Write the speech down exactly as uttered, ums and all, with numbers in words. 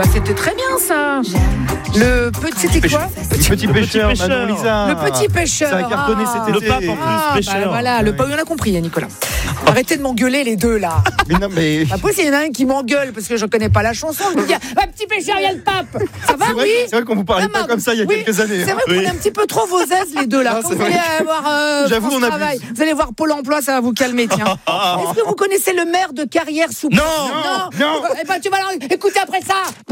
bah c'était très bien ça. Le petit, c'était quoi? Petit, petit pêcheur, pêcheur. Manon Lisa. Le petit pêcheur. Ça a cartonné Ah. cet Le été. pape en plus, Ah, pêcheur. bah voilà, le, on a compris, hein, Nicolas. Arrêtez de m'engueuler les deux là. Mais non, mais. Après, s'il y en a un qui m'engueule parce que je connais pas la chanson, je me dis, ah, petit pêcheur, il y a le pape. Ça va, C'est vrai, oui? c'est vrai qu'on vous parlait Non, pas mais- comme ça il y a oui, quelques années. C'est hein. vrai qu'on Oui. est un petit peu trop vos aises les deux là. Ah, Quand c'est vous vrai. allez voir euh, J'avoue, France on abuse. Travail, vous allez voir Pôle Emploi, ça va vous calmer, tiens. Est-ce que vous connaissez le maire de Carrière sous Non. Non, Non. Eh ben tu vas leur écouter après ça.